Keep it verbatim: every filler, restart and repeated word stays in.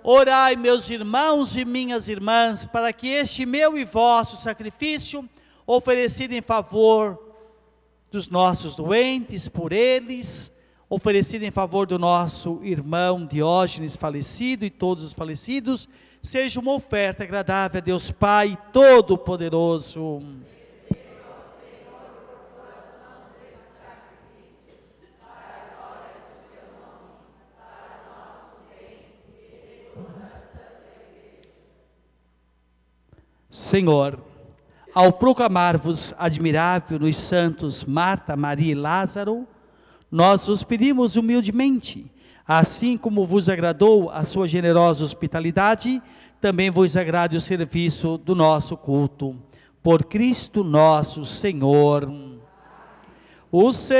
Orai, meus irmãos e minhas irmãs, para que este meu e vosso sacrifício, oferecido em favor dos nossos doentes, por eles, oferecido em favor do nosso irmão Diógenes falecido e todos os falecidos, seja uma oferta agradável a Deus Pai Todo-Poderoso. Senhor, ao proclamar-vos admirável nos santos Marta, Maria e Lázaro, nós os pedimos humildemente, assim como vos agradou a sua generosa hospitalidade, também vos agrade o serviço do nosso culto. Por Cristo nosso Senhor. O Senhor